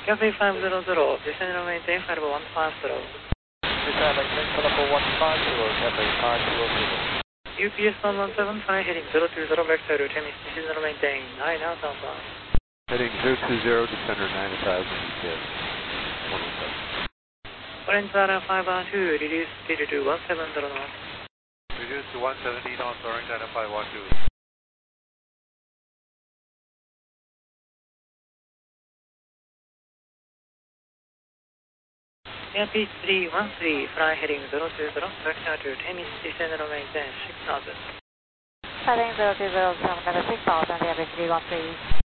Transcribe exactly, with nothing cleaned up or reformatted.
Cathay five hundred, descend and maintain five one five zero. Descend and maintain five one five zero, Cathay five hundred. U P S one one seven, fly heading zero two zero, back to route, descend and maintain nine thousand. Heading zero two zero, descender nine thousand, U P S one one seven. Orange Data five two, reduce speed to one seven zero knots. Reduce to one seventy knots, Orange Data five one two. Airpeak three one three, fly heading zero two zero, back to route, descend and maintain six thousand. Heading zero two zero, descend six thousand, Airpeak three one three.